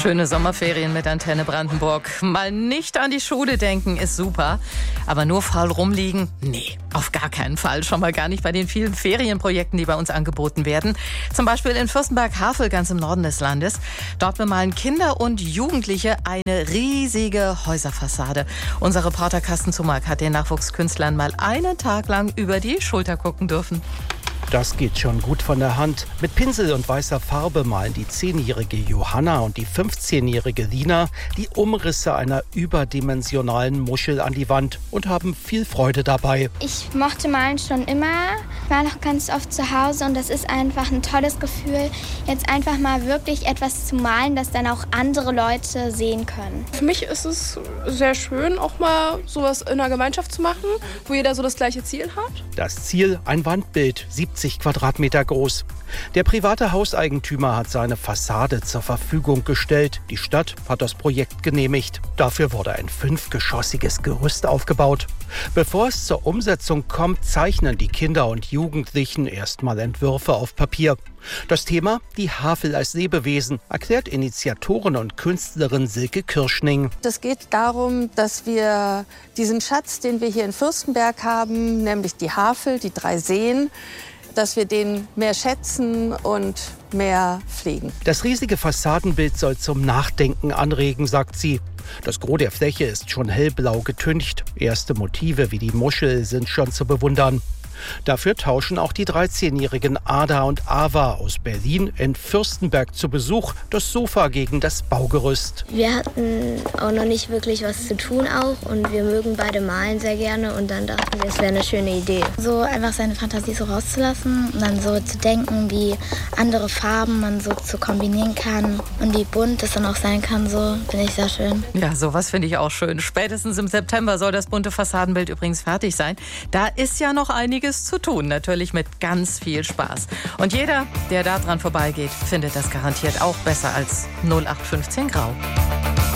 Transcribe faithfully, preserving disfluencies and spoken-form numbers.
Schöne Sommerferien mit Antenne Brandenburg. Mal nicht an die Schule denken ist super, aber nur faul rumliegen? Nee, auf gar keinen Fall. Schon mal gar nicht bei den vielen Ferienprojekten, die bei uns angeboten werden. Zum Beispiel in Fürstenberg-Havel, ganz im Norden des Landes. Dort bemalen Kinder und Jugendliche eine riesige Häuserfassade. Unser Reporter Carsten Zumack hat den Nachwuchskünstlern mal einen Tag lang über die Schulter gucken dürfen. Das geht schon gut von der Hand. Mit Pinsel und weißer Farbe malen die zehnjährige Johanna und die fünfzehnjährige Lina die Umrisse einer überdimensionalen Muschel an die Wand und haben viel Freude dabei. Ich mochte Malen schon immer, war noch ganz oft zu Hause und das ist einfach ein tolles Gefühl, jetzt einfach mal wirklich etwas zu malen, das dann auch andere Leute sehen können. Für mich ist es sehr schön, auch mal sowas in einer Gemeinschaft zu machen, wo jeder so das gleiche Ziel hat. Das Ziel, ein Wandbild, siebzig Quadratmeter groß. Der private Hauseigentümer hat seine Fassade zur Verfügung gestellt. Die Stadt hat das Projekt genehmigt. Dafür wurde ein fünfgeschossiges Gerüst aufgebaut. Bevor es zur Umsetzung kommt, zeichnen die Kinder und Jugendlichen erstmal Entwürfe auf Papier. Das Thema, die Havel als Lebewesen, erklärt Initiatorin und Künstlerin Silke Kirschning. Es geht darum, dass wir diesen Schatz, den wir hier in Fürstenberg haben, nämlich die Havel, die drei Seen, dass wir den mehr schätzen und mehr pflegen. Das riesige Fassadenbild soll zum Nachdenken anregen, sagt sie. Das Gros der Fläche ist schon hellblau getüncht. Erste Motive wie die Muschel sind schon zu bewundern. Dafür tauschen auch die dreizehnjährigen Ada und Ava aus Berlin in Fürstenberg zu Besuch das Sofa gegen das Baugerüst. Wir hatten auch noch nicht wirklich was zu tun auch und wir mögen beide malen sehr gerne und dann dachten wir, es wäre eine schöne Idee. So einfach seine Fantasie so rauszulassen und dann so zu denken, wie andere Farben man so zu kombinieren kann und wie bunt es dann auch sein kann, so finde ich sehr schön. Ja, sowas finde ich auch schön. Spätestens im September soll das bunte Fassadenbild übrigens fertig sein. Da ist ja noch einiges zu tun, natürlich mit ganz viel Spaß. Und jeder, der da dran vorbeigeht, findet das garantiert auch besser als null acht fünfzehn Grau.